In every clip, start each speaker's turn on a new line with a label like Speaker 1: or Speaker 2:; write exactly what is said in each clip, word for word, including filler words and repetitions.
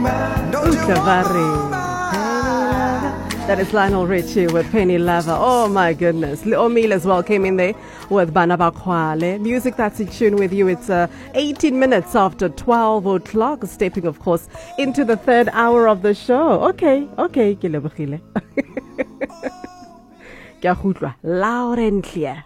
Speaker 1: That is Lionel Richie with Penny Lover. Oh my goodness. Omil as well came in there with Bana Bakwale. Music that's in tune with you. It's uh, eighteen minutes after twelve o'clock. Stepping, of course, into the third hour of the show. Okay, okay. Ke lebogile. Ke a gutla loud and clear.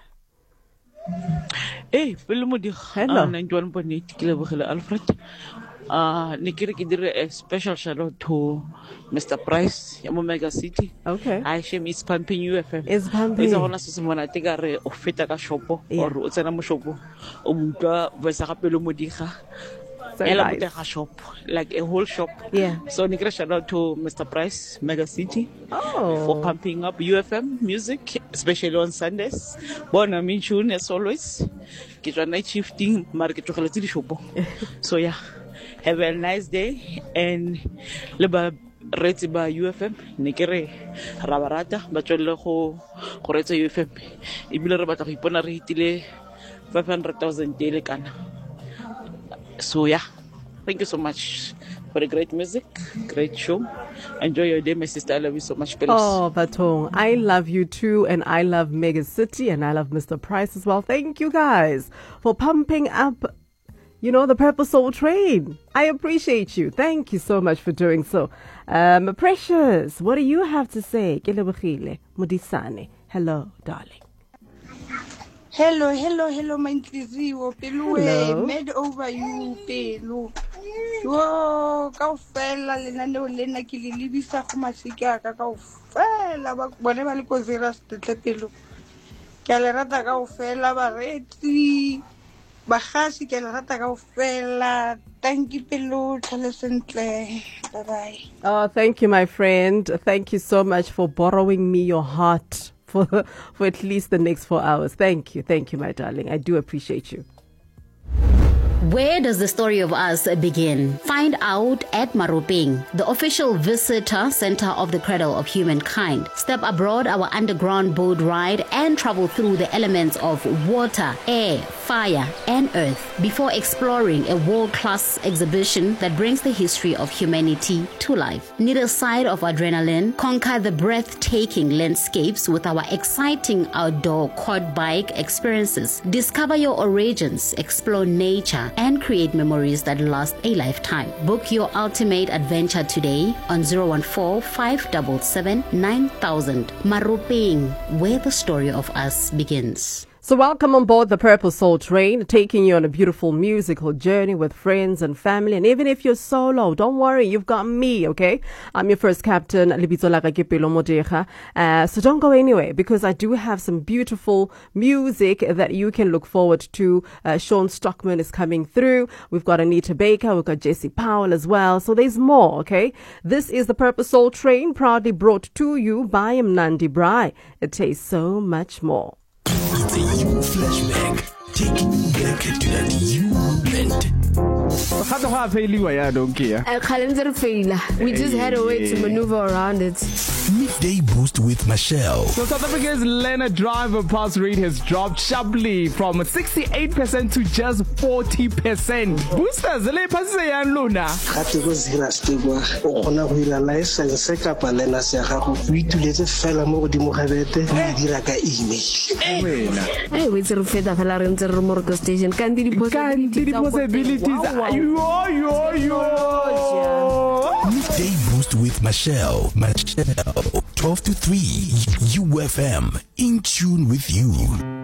Speaker 2: Hey, pele mo di
Speaker 1: Hello.
Speaker 2: ninety-one point eight ke lebogile Alfred. Uh, ne ke re ke dire a special shout out to Mister Price ya mo Mega City.
Speaker 1: Okay.
Speaker 2: I shame is pumping U F M.
Speaker 1: It's pumping.
Speaker 2: It's gonna se mona te ka re o feta ka shopo or o tsena mo shopo o mutwa voice ga pelo mo diga.
Speaker 1: So
Speaker 2: Ela
Speaker 1: nice.
Speaker 2: botega shop, like a whole shop.
Speaker 1: Yeah.
Speaker 2: So ne ke re shout out to Mister Price Mega City.
Speaker 1: Oh.
Speaker 2: For pumping up U F M music, especially on Sundays. Bon, I'm in tune as always. Get your night shifting, market chocolate shopo. So yeah, have a nice day and leba reti ba U F M. Nekere rabarata ba tswelle go go retsa U F M. Ibile re batla go ipona re hitile five hundred thousand daily kana. So yeah, thank you so much for the great music, great show. Enjoy your day, my sister. I love you so much. Pelos.
Speaker 1: Oh, Batong, I love you too, and I love Mega City, and I love Mister Price as well. Thank you guys for pumping up, you know, the Purple Soul Train. I appreciate you. Thank you so much for doing so. Um, Precious, what do you have to say? Ke lebogile, Modisane. Hello, darling.
Speaker 3: Hello, hello, hello, my Intlisiwo.
Speaker 1: Hello.
Speaker 3: Pelu, made over you, Pelu. Yo, kaofela lenaneo lena ke le lebisa go masika ka kaofela ba bone ba le ko zera stetle Pelu. Ke a le rata kaofela ba reti. Ba gasi ke le rata kaofela. Thank you Pelu, tlhale sentle. Bye bye.
Speaker 1: Oh, thank you, my friend. Thank you so much for borrowing me your heart for, for at least the next four hours. Thank you. Thank you, my darling. I do appreciate you.
Speaker 4: Where does the story of us begin? Find out at Maropeng, the official visitor center of the cradle of humankind. Step aboard our underground boat ride and travel through the elements of water, air, fire, and earth before exploring a world-class exhibition that brings the history of humanity to life. Need a side of adrenaline? Conquer the breathtaking landscapes with our exciting outdoor quad bike experiences. Discover your origins, explore nature, and create memories that last a lifetime. Book your ultimate adventure today on zero one four, five seven seven, nine thousand. Maropeng, where the story of us begins.
Speaker 1: So welcome on board the Purple Soul Train, taking you on a beautiful musical journey with friends and family. And even if you're solo, don't worry, you've got me, okay? I'm your first captain, Lebitso la ka ke Pelo Modega. Uh, so don't go anywhere, because I do have some beautiful music that you can look forward to. Uh, Sean Stockman is coming through. We've got Anita Baker. We've got Jesse Powell as well. So there's more, okay? This is the Purple Soul Train, proudly brought to you by Mnandi Brai. It tastes so much more.
Speaker 5: It's a U flashback, taking you back to that U moment.
Speaker 6: We just had a way to maneuver around it.
Speaker 5: Midday Boost with Michelle.
Speaker 7: So South Africa's Leonard driver pass rate has dropped sharply from sixty-eight percent to just forty percent. Boosters, le pasise yang luna.
Speaker 8: Gape go zira stegwa o gona go ira license ka palena se gago o ituletse fela mo godimo ga bete o dira ka email.
Speaker 6: Hey, we tse re feta fela re ntse re mo radio station kan di
Speaker 7: possibilities. Yo yo yo.
Speaker 5: Midday Boost with Michelle. Michelle, twelve to three, U F M, in tune with you.